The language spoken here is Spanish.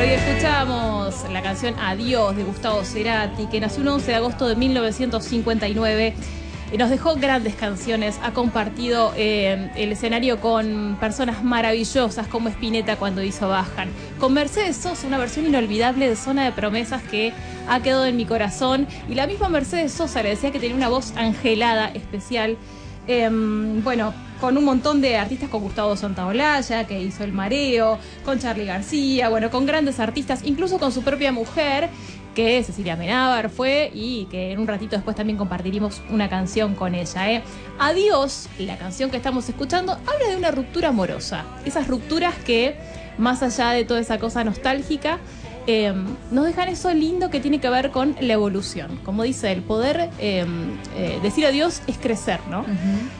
Hoy escuchamos la canción Adiós de Gustavo Cerati, que nació el 11 de agosto de 1959. Nos dejó grandes canciones, ha compartido el escenario con personas maravillosas como Spinetta cuando hizo Bajan, con Mercedes Sosa, una versión inolvidable de Zona de Promesas que ha quedado en mi corazón, y la misma Mercedes Sosa le decía que tenía una voz angelada, especial. Bueno, con un montón de artistas, con Gustavo Santaolalla, que hizo El Mareo, con Charly García, bueno, con grandes artistas, incluso con su propia mujer, que Cecilia Amenábar fue, y que en un ratito después también compartiremos una canción con ella. Adiós, la canción que estamos escuchando, habla de una ruptura amorosa. Esas rupturas que, más allá de toda esa cosa nostálgica, nos dejan eso lindo que tiene que ver con la evolución. Como dice, el poder decir adiós es crecer, ¿no?